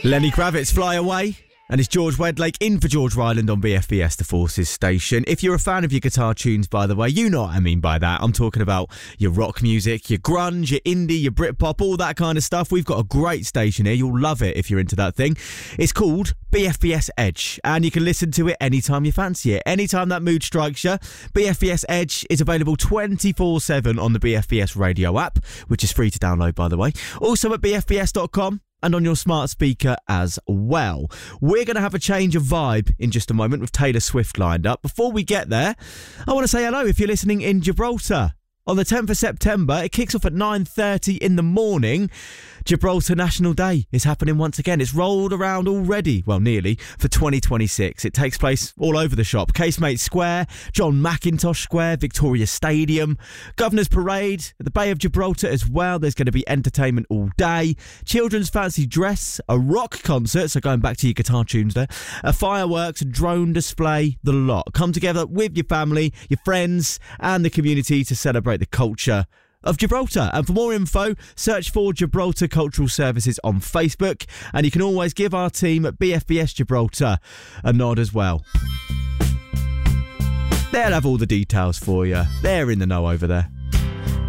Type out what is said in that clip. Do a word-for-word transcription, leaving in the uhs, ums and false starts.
Lenny Kravitz, Fly Away. And it's George Wedlake in for George Ryland on B F B S, the Forces station. If you're a fan of your guitar tunes, by the way, you know what I mean by that. I'm talking about your rock music, your grunge, your indie, your Britpop, all that kind of stuff. We've got a great station here. You'll love it if you're into that thing. It's called B F B S Edge, and you can listen to it anytime you fancy it. Anytime that mood strikes you, B F B S Edge is available twenty-four seven on the B F B S radio app, which is free to download, by the way. Also at B F B S dot com. And on your smart speaker as well. We're going to have a change of vibe in just a moment with Taylor Swift lined up. Before we get there, I want to say hello if you're listening in Gibraltar. On the tenth of September, it kicks off at nine thirty in the morning. Gibraltar National Day is happening once again. It's rolled around already, well, nearly, for twenty twenty-six. It takes place all over the shop. Casemate Square, John McIntosh Square, Victoria Stadium, Governor's Parade, at the Bay of Gibraltar as well. There's going to be entertainment all day, children's fancy dress, a rock concert, so going back to your guitar tunes there, a fireworks, a drone display, the lot. Come together with your family, your friends, and the community to celebrate the culture of Gibraltar. And for more info, search for Gibraltar Cultural Services on Facebook, and you can always give our team at B F B S Gibraltar a nod as well. They'll have all the details for you. They're in the know over there.